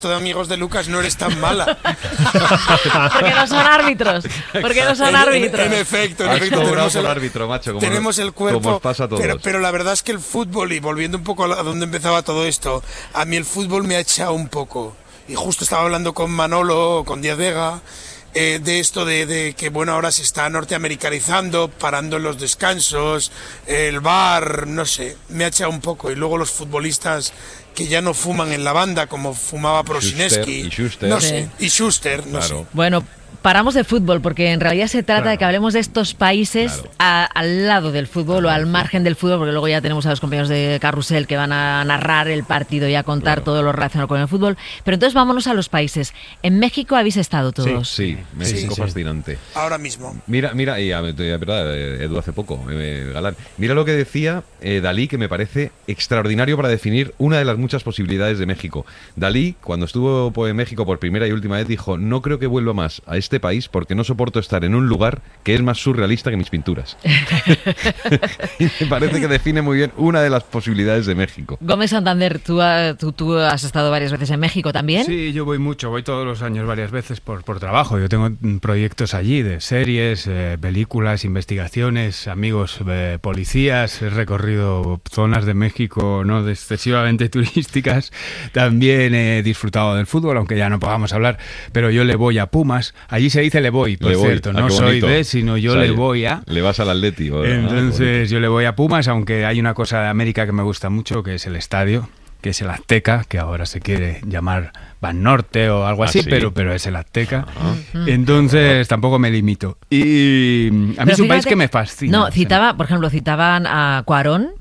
de amigos de Lucas no eres tan mala. Porque no son árbitros. Porque no son árbitros. En efecto, tenemos el árbitro, macho. Tenemos el cuerpo. Como os pasa a todos. Pero la verdad es que el fútbol, y volviendo un poco a donde empezaba todo esto, a mí el fútbol me ha echado un poco. Y justo estaba hablando con Manolo, con Díaz Vega, de esto de que, bueno, ahora se está norteamericanizando, parando en los descansos, el bar, no sé, me ha echado un poco. Y luego los futbolistas que ya no fuman en la banda, como fumaba Prosineski, no sé, y Schuster, no sé. Bueno, paramos de fútbol, porque en realidad se trata de que hablemos de estos países al lado del fútbol o al margen del fútbol, porque luego ya tenemos a los compañeros de Carrusel que van a narrar el partido y a contar todo lo relacionado con el fútbol. Pero entonces vámonos a los países. En México habéis estado todos. Sí, México fascinante. Ahora mismo. Mira, y verdad, Edu, hace poco, Galán. Mira lo que decía Dalí, que me parece extraordinario para definir una de las muchas posibilidades de México. Dalí, cuando estuvo en México por primera y última vez, dijo: no creo que vuelva más a este país porque no soporto estar en un lugar que es más surrealista que mis pinturas. Y me parece que define muy bien una de las posibilidades de México. Gómez Santander, tú has estado varias veces en México también. Sí, yo voy mucho, voy todos los años varias veces por trabajo. Yo tengo proyectos allí de series, películas, investigaciones, amigos policías. He recorrido zonas de México no excesivamente turísticas. También he disfrutado del fútbol, aunque ya no podamos hablar, pero yo le voy a Pumas. Allí se dice le voy, por cierto. No soy de, sino yo le voy a... Le vas al Atleti. Entonces yo le voy a Pumas, aunque hay una cosa de América que me gusta mucho, que es el estadio, que es el Azteca, que ahora se quiere llamar Banorte o algo así, ¿sí? pero es el Azteca. Entonces tampoco me limito. Y a mí es un país que me fascina. No, por ejemplo, citaban a Cuarón.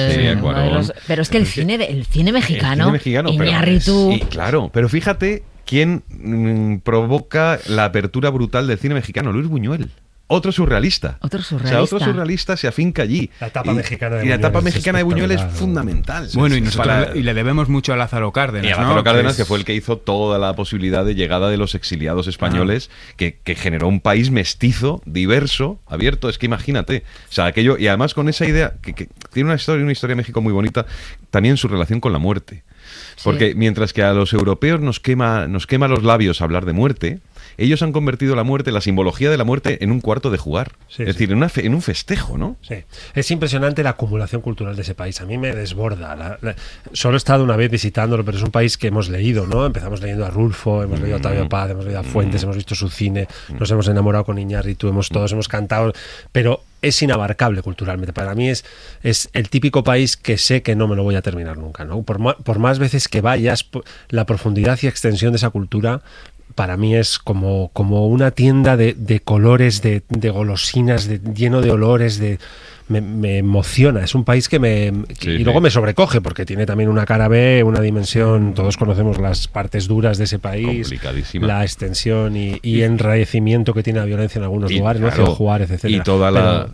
Pero es que el cine mexicano, Iñárritu... Sí, claro, pero fíjate quién provoca la apertura brutal del cine mexicano: Luis Buñuel. Otro surrealista. O sea, otro surrealista se afinca allí. La etapa mexicana de Buñuel. Y la etapa mexicana de Buñuel es espectacular, fundamental. Bueno, y le debemos mucho a Lázaro Cárdenas. Y a Lázaro Cárdenas, que fue el que hizo toda la posibilidad de llegada de los exiliados españoles, que generó un país mestizo, diverso, abierto. Es que imagínate. O sea, aquello, y además con esa idea, que tiene una historia de México muy bonita, también su relación con la muerte. Porque mientras que a los europeos nos quema los labios hablar de muerte, ellos han convertido la muerte, la simbología de la muerte, en un cuarto de jugar. Es decir, en un festejo, ¿no? Sí. Es impresionante la acumulación cultural de ese país. A mí me desborda. Solo he estado una vez visitándolo, pero es un país que hemos leído, ¿no? Empezamos leyendo a Rulfo, hemos leído a Octavio Paz, hemos leído a Fuentes, hemos visto su cine, nos hemos enamorado con Iñárritu, todos hemos cantado, pero es inabarcable culturalmente. Para mí es el típico país que sé que no me lo voy a terminar nunca, ¿no? Por más veces que vayas, la profundidad y extensión de esa cultura para mí es como una tienda de colores, de golosinas, lleno de olores, me emociona. Es un país que y luego me sobrecoge, porque tiene también una cara B, una dimensión. Todos conocemos las partes duras de ese país, la extensión y enrarecimiento que tiene la violencia en algunos lugares, ¿no? Ciudad Juárez, etcétera. Y toda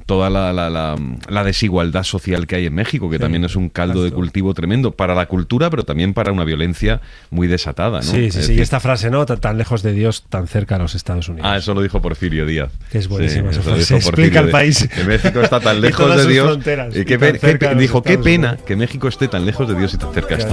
la desigualdad social que hay en México, que también es un caldo de cultivo tremendo para la cultura, pero también para una violencia muy desatada, ¿no? Sí. Y esta frase, ¿no? Tan lejos de Dios, tan cerca a los Estados Unidos. Eso lo dijo Porfirio Díaz. Que es buenísima esa frase. frase. Explica el país. Que México está tan lejos de Dios. Y dijo, qué pena que México esté tan lejos de Dios y tan cerca de Estados Unidos.